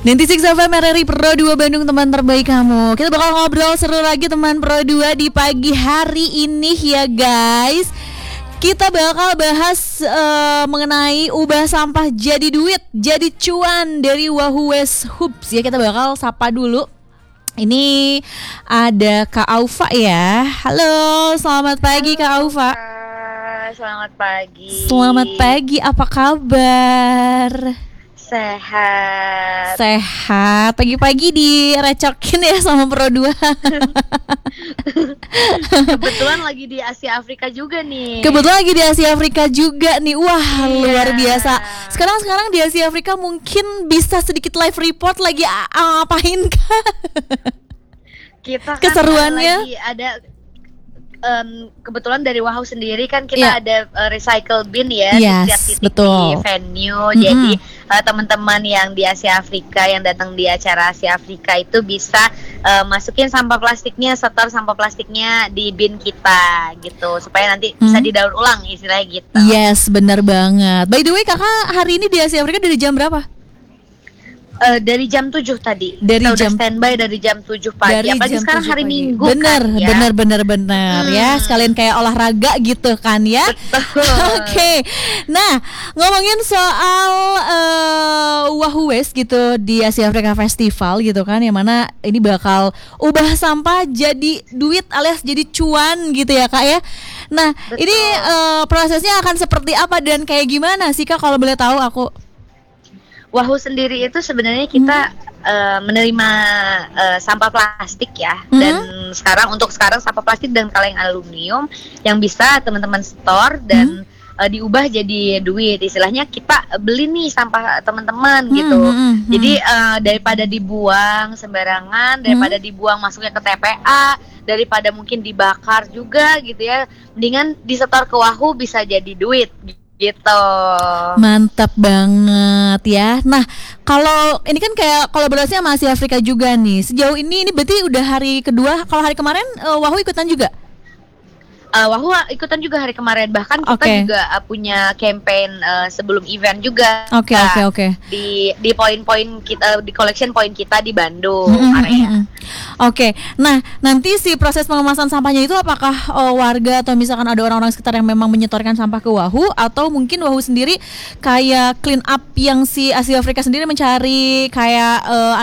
96 FM RRI Pro 2 Bandung, teman terbaik kamu. Kita bakal ngobrol seru lagi teman Pro 2 di pagi hari ini ya guys. Kita bakal bahas mengenai ubah sampah jadi duit, jadi cuan dari Wahoo Waste Hubs ya. Kita bakal sapa dulu. Ini ada Kak Aufa ya. Halo, selamat pagi Kak Aufa. Selamat pagi. Selamat pagi, apa kabar? Sehat. Pagi-pagi direcokin ya sama Pro 2. Kebetulan lagi di Asia Afrika juga nih. Wah, iya. Luar biasa. Sekarang di Asia Afrika mungkin bisa sedikit live report lagi ngapain kah? Kita kan keseruannya lagi ada kebetulan dari Wahoo sendiri kan kita ada recycle bin ya di setiap titik di venue. Jadi teman-teman yang di Asia Afrika yang datang di acara Asia Afrika itu bisa masukin sampah plastiknya, setor sampah plastiknya di bin kita gitu supaya nanti bisa didaur ulang istilahnya gitu. Yes, benar banget. By the way, Kakak hari ini di Asia Afrika dari jam berapa? Dari jam 7 tadi. Dari kita jam udah standby dari jam 7 pagi. Apalagi sekarang hari pagi. Minggu bener, kan ya. Bener ya. Sekalian kayak olahraga gitu kan ya. Oke. Nah, ngomongin soal Wahoo Waste gitu di Asia Afrika Festival gitu kan, yang mana ini bakal ubah sampah jadi duit alias jadi cuan gitu ya Kak ya. Nah, ini prosesnya akan seperti apa dan kayak gimana sih Kak kalau boleh tahu aku? Wahoo sendiri itu sebenarnya kita menerima sampah plastik ya, dan untuk sekarang sampah plastik dan kaleng aluminium yang bisa teman-teman store dan diubah jadi duit. Istilahnya kita beli nih sampah teman-teman gitu. Jadi daripada dibuang sembarangan, daripada dibuang masuknya ke TPA, daripada mungkin dibakar juga gitu ya, mendingan disetor ke Wahoo bisa jadi duit gitu. Mantap banget ya. Nah, kalau ini kan kayak kolaborasinya sama Asia Afrika juga nih. Sejauh ini berarti udah hari kedua. Kalau hari kemarin Wahoo ikutan juga? Wahoo ikutan juga hari kemarin. Bahkan kita juga punya campaign sebelum event juga. Oke. Di poin-poin kita, di collection point kita di Bandung area. Oke. Nah, nanti si proses pengemasan sampahnya itu apakah warga atau misalkan ada orang-orang sekitar yang memang menyetorkan sampah ke Wahoo, atau mungkin Wahoo sendiri kayak clean up yang si Asia Afrika sendiri mencari kayak